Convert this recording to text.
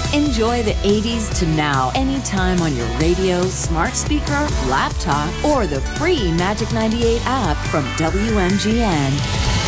Enjoy the 80s to now anytime on your radio, smart speaker, laptop, or the free Magic 98 app from WMGN.